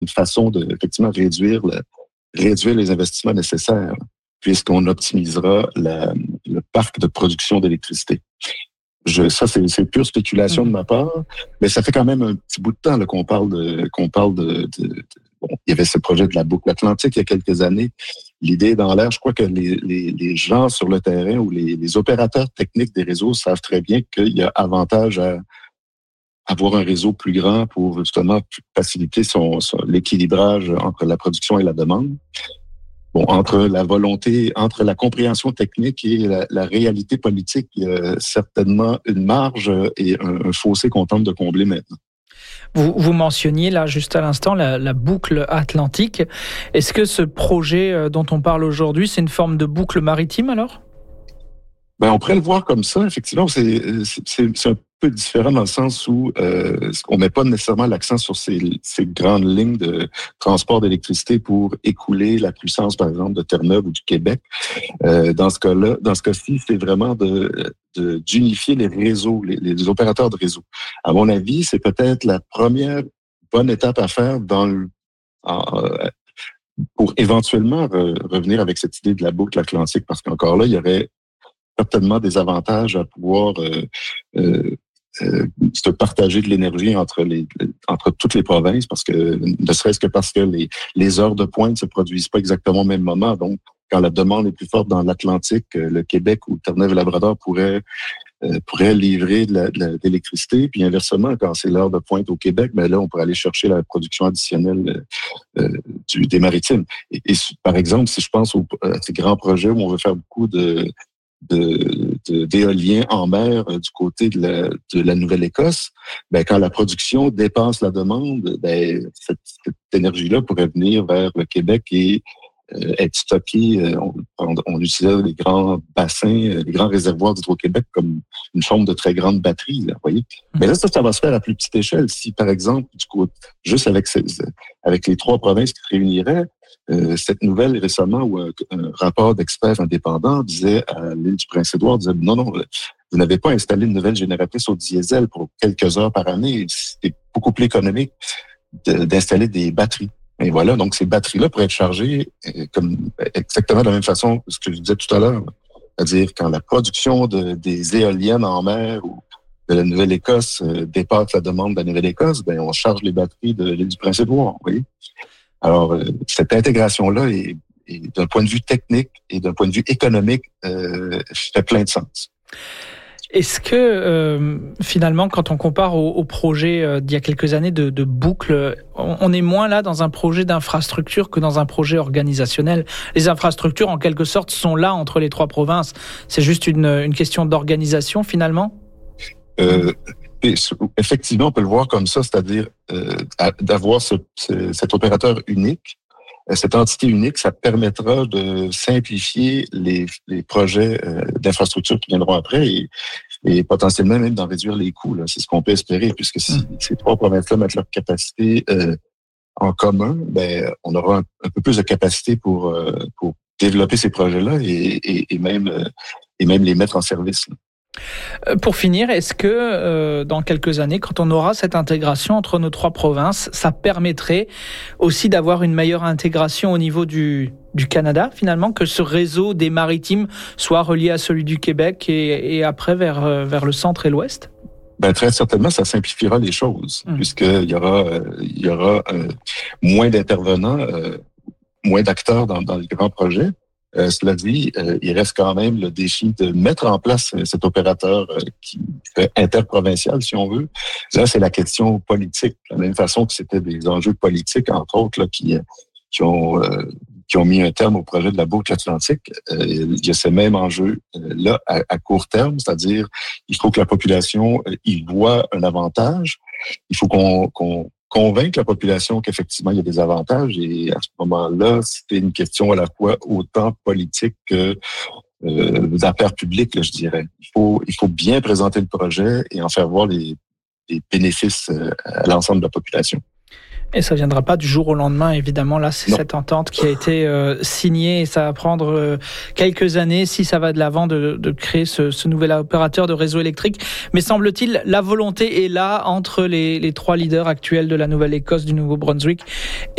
une façon de effectivement réduire les investissements nécessaires, puisqu'on optimisera le parc de production d'électricité. Ça, c'est pure spéculation de ma part, mais ça fait quand même un petit bout de temps là, qu'on parle bon, il y avait ce projet de la boucle atlantique il y a quelques années. L'idée est dans l'air. Je crois que les gens sur le terrain ou les opérateurs techniques des réseaux savent très bien qu'il y a avantage à avoir un réseau plus grand pour justement faciliter l'équilibrage entre la production et la demande. Bon, entre la compréhension technique et la réalité politique, il y a certainement une marge et un fossé qu'on tente de combler maintenant. Vous mentionniez là juste à l'instant la boucle atlantique. Est-ce que ce projet dont on parle aujourd'hui, c'est une forme de boucle maritime alors? On pourrait le voir comme ça. Effectivement, c'est un peu différent dans le sens où on met pas nécessairement l'accent sur ces grandes lignes de transport d'électricité pour écouler la puissance, par exemple, de Terre-Neuve ou du Québec. Dans ce cas-ci, c'est vraiment d'unifier les réseaux, les opérateurs de réseau. À mon avis, c'est peut-être la première bonne étape à faire pour éventuellement revenir avec cette idée de la boucle atlantique, parce qu'encore là, il y aurait certainement des avantages à pouvoir se partager de l'énergie entre toutes les provinces, parce que ne serait-ce que parce que les heures de pointe se produisent pas exactement au même moment. Donc, quand la demande est plus forte dans l'Atlantique, le Québec ou Terre-Neuve-Labrador pourrait livrer de l'électricité, puis inversement, quand c'est l'heure de pointe au Québec, là, on pourrait aller chercher la production additionnelle des maritimes. Et par exemple, si je pense à ces grands projets où on veut faire beaucoup d'éoliens en mer du côté de la Nouvelle-Écosse, quand la production dépasse la demande, cette énergie-là pourrait venir vers le Québec et être stockée. On utilisait les grands bassins, les grands réservoirs d'Hydro-Québec comme une forme de très grande batterie, là, vous voyez. Mais là, ça va se faire à plus petite échelle. Si, par exemple, juste avec les 3 provinces qui se réuniraient, cette nouvelle récemment où un rapport d'experts indépendants disait à l'île du Prince-Édouard, disait non, vous n'avez pas installé une nouvelle génératrice au diesel pour quelques heures par année. C'est beaucoup plus économique d'installer des batteries. Et voilà, donc ces batteries-là pourraient être chargées exactement de la même façon que ce que je disais tout à l'heure. C'est-à-dire quand la production des éoliennes en mer ou de la Nouvelle-Écosse dépasse la demande de la Nouvelle-Écosse, on charge les batteries de l'île du Prince-Édouard, vous voyez. Alors, cette intégration-là est d'un point de vue technique et d'un point de vue économique, fait plein de sens. Est-ce que finalement, quand on compare au projet d'il y a quelques années de boucle, on est moins là dans un projet d'infrastructure que dans un projet organisationnel? Les infrastructures, en quelque sorte, sont là entre les 3 provinces. C'est juste une question d'organisation, finalement? Effectivement, on peut le voir comme ça, c'est-à-dire d'avoir cet opérateur unique, cette entité unique, ça permettra de simplifier les projets d'infrastructure qui viendront après et potentiellement même d'en réduire les coûts. Là. C'est ce qu'on peut espérer, puisque si ces 3 provinces-là mettent leur capacité en commun, on aura un peu plus de capacité pour développer ces projets-là et même les mettre en service. Là. Pour finir, est-ce que dans quelques années, quand on aura cette intégration entre nos 3 provinces, ça permettrait aussi d'avoir une meilleure intégration au niveau du Canada, finalement, que ce réseau des maritimes soit relié à celui du Québec et après vers le centre et l'ouest? Très certainement, ça simplifiera les choses, puisqu'il y aura moins d'intervenants, moins d'acteurs dans les grands projets. Cela dit, il reste quand même le défi de mettre en place cet opérateur qui fait interprovincial, si on veut. Là, c'est la question politique. De la même façon que c'était des enjeux politiques, entre autres, là, qui ont mis un terme au projet de la boucle atlantique. Il y a ces mêmes enjeux là à court terme, c'est-à-dire il faut que la population y voit un avantage. Il faut qu'on convaincre la population qu'effectivement, il y a des avantages. Et à ce moment-là, c'est une question à la fois autant politique que d'affaires publiques, là, je dirais. Il faut bien présenter le projet et en faire voir les bénéfices à l'ensemble de la population. Et ça ne viendra pas du jour au lendemain, évidemment. Là, c'est cette entente qui a été signée et ça va prendre quelques années, si ça va de l'avant, de créer ce nouvel opérateur de réseau électrique. Mais semble-t-il, la volonté est là entre les trois leaders actuels de la Nouvelle-Écosse, du Nouveau-Brunswick